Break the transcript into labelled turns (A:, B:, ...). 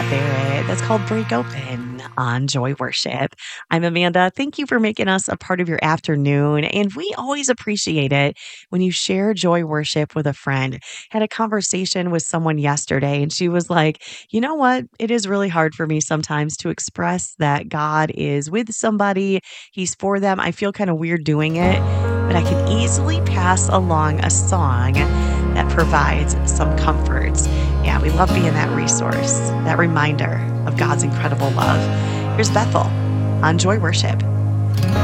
A: Barrett. That's called Break Open on Joy Worship. I'm Amanda. Thank you for making us a part of your afternoon. And we always appreciate it when you share Joy Worship with a friend. Had a conversation with someone yesterday, and she was like, you know what? It is really hard for me sometimes to express that God is with somebody, He's for them. I feel kind of weird doing it, but I can easily pass along a song that provides some comfort. Yeah, we love being that resource, that reminder of God's incredible love. Here's Bethel on Joy Worship.